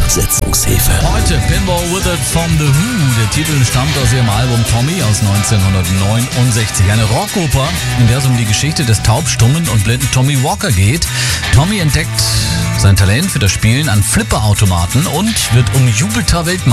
Fortsetzungshilfe. Heute Pinball With It from The Who. Der Titel stammt aus ihrem Album Tommy aus 1969. Eine Rockoper, in der es um die Geschichte des taubstummen und blinden Tommy Walker geht. Tommy entdeckt sein Talent für das Spielen an Flipperautomaten und wird umjubelter Weltmeister.